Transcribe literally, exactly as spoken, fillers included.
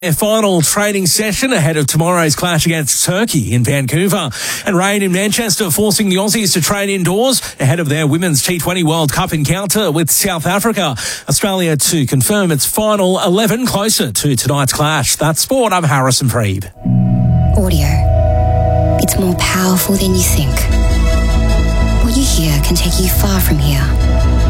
Their final training session ahead of tomorrow's clash against Turkey in Vancouver. And rain in Manchester forcing the Aussies to train indoors ahead of their Women's T twenty World Cup encounter with South Africa. Australia to confirm its final eleven closer to tonight's clash. That's sport. I'm Harrison Freeb. Audio. It's more powerful than you think. What you hear can take you far from here.